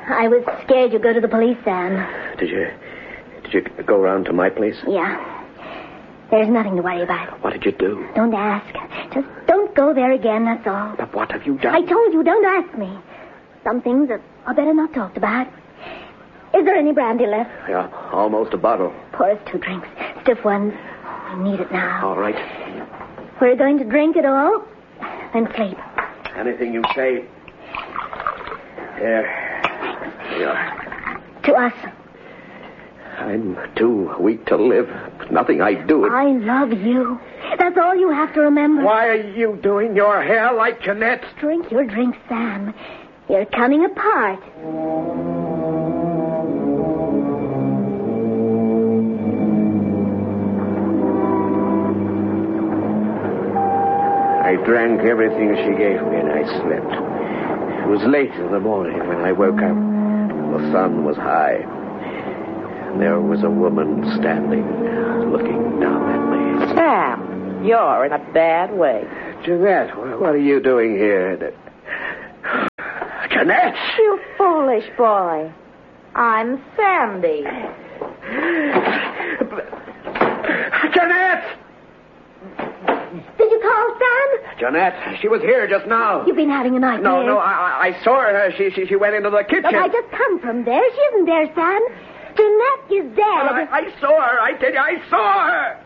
I was scared you'd go to the police, Sam. Did you go around to my place? Yeah. There's nothing to worry about. What did you do? Don't ask. Just don't go there again, that's all. But what have you done? I told you, don't ask me. Some things are better not talked about. Is there any brandy left? Yeah, almost a bottle. Pour us 2 drinks. Stiff ones. We need it now. All right. We're going to drink it all and sleep. Anything you say. Here you are. To us. I'm too weak to live. Nothing I do. I love you. That's all you have to remember. Why are you doing your hair like Jeanette? Drink your drink, Sam. You're coming apart. I drank everything she gave me and I slept. It was late in the morning when I woke up. The sun was high. And there was a woman standing, looking down at me. Sam, you're in a bad way. Jeanette, what are you doing here? Jeanette! You foolish boy. I'm Sandy. Jeanette! Did you call, Sam? Jeanette, she was here just now. You've been having a nightmare. No, I saw her. She went into the kitchen. Look, I just come from there. She isn't there, Sam. Jeanette is dead. I saw her. I tell you, I saw her.